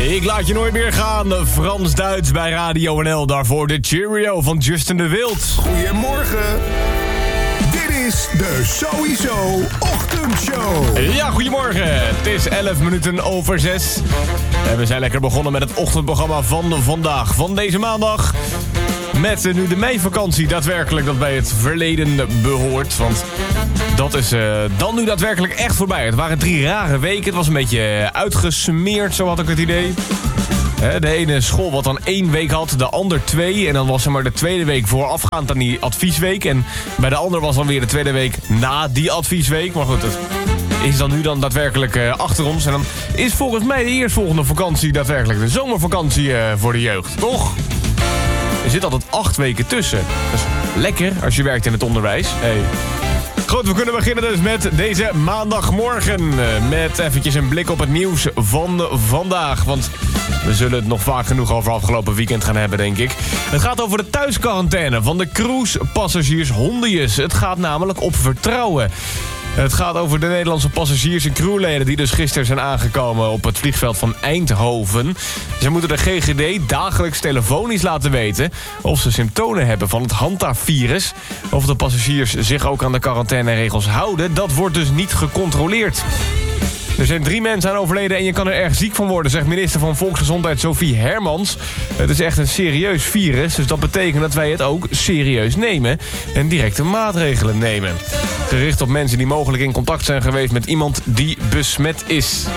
Ik laat je nooit meer gaan. Frans-Duits bij Radio NL. Daarvoor de Cheerio van Justin de Wild. Goedemorgen. Dit is de Sowieso Ochtendshow. Ja, goedemorgen. Het is 11 minuten over 6. En we zijn lekker begonnen met het ochtendprogramma van vandaag. Van deze maandag. Met nu de meivakantie daadwerkelijk dat bij het verleden behoort. Want dat is dan nu daadwerkelijk echt voorbij. Het waren 3 rare weken. Het was een beetje uitgesmeerd, zo had ik het idee. De ene school wat dan 1 week had, de ander 2. En dan was er maar de tweede week voorafgaand aan die adviesweek. En bij de ander was dan weer de tweede week na die adviesweek. Maar goed, het is dan nu dan daadwerkelijk achter ons. En dan is volgens mij de eerstvolgende vakantie daadwerkelijk de zomervakantie voor de jeugd. Toch? Er zit altijd 8 weken tussen. Dat is lekker als je werkt in het onderwijs. Hey. Goed, we kunnen beginnen dus met deze maandagmorgen. Met eventjes een blik op het nieuws van vandaag. Want we zullen het nog vaak genoeg over afgelopen weekend gaan hebben, denk ik. Het gaat over de thuisquarantaine van de cruisepassagiers Hondius. Het gaat namelijk op vertrouwen. Het gaat over de Nederlandse passagiers en crewleden die dus gisteren zijn aangekomen op het vliegveld van Eindhoven. Ze moeten de GGD dagelijks telefonisch laten weten of ze symptomen hebben van het Hanta-virus. Of de passagiers zich ook aan de quarantaineregels houden, dat wordt dus niet gecontroleerd. Er zijn 3 mensen aan overleden en je kan er erg ziek van worden, zegt minister van Volksgezondheid Sophie Hermans. Het is echt een serieus virus, dus dat betekent dat wij het ook serieus nemen en directe maatregelen nemen. Gericht op mensen die mogelijk in contact zijn geweest met iemand die besmet is.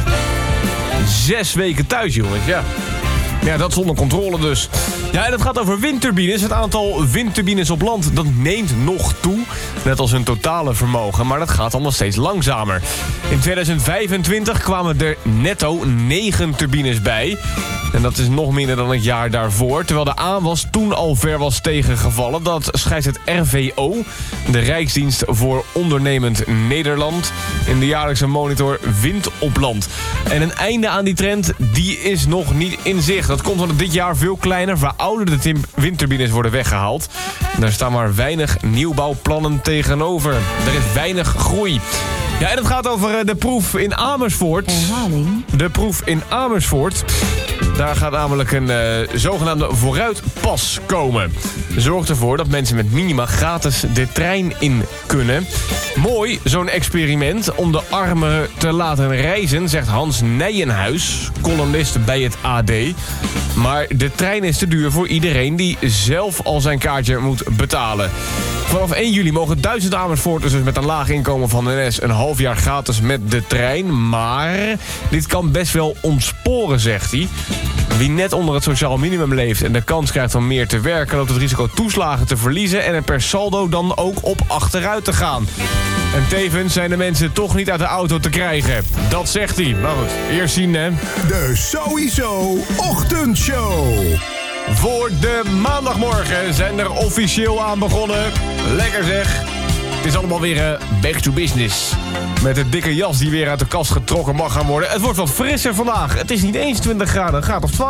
6 weken thuis, jongens, ja. Ja, dat zonder controle dus. Ja, en het gaat over windturbines. Het aantal windturbines op land, dat neemt nog toe. Net als hun totale vermogen, maar dat gaat allemaal steeds langzamer. In 2025 kwamen er netto 9 turbines bij. En dat is nog minder dan het jaar daarvoor. Terwijl de aanwas toen al ver was tegengevallen. Dat schrijft het RVO, de Rijksdienst voor Ondernemend Nederland, in de jaarlijkse monitor Wind op Land. En een einde aan die trend, die is nog niet in zicht. Dat komt omdat dit jaar veel kleiner, verouderde windturbines worden weggehaald. En daar staan maar weinig nieuwbouwplannen tegenover. Er is weinig groei. Ja, en het gaat over de proef in Amersfoort. Herhaling. De proef in Amersfoort. Daar gaat namelijk een zogenaamde vooruitpas komen. Zorgt ervoor dat mensen met minima gratis de trein in kunnen. Mooi, zo'n experiment om de armen te laten reizen, zegt Hans Nijenhuis, columnist bij het AD. Maar de trein is te duur voor iedereen die zelf al zijn kaartje moet betalen. Vanaf 1 juli mogen 1000 Amersfoorters dus met een laag inkomen van de NS een half jaar gratis met de trein. Maar dit kan best wel ontsporen, zegt hij. Wie net onder het sociaal minimum leeft en de kans krijgt om meer te werken, loopt het risico toeslagen te verliezen en er per saldo dan ook op achteruit te gaan. En tevens zijn de mensen toch niet uit de auto te krijgen. Dat zegt hij. Maar goed, eerst zien, hè. De Sowieso Ochtendshow. Voor de maandagmorgen zijn er officieel aan begonnen. Lekker zeg. Het is allemaal weer back to business. Met de dikke jas die weer uit de kast getrokken mag gaan worden. Het wordt wat frisser vandaag. Het is niet eens 20 graden, het gaat op 12.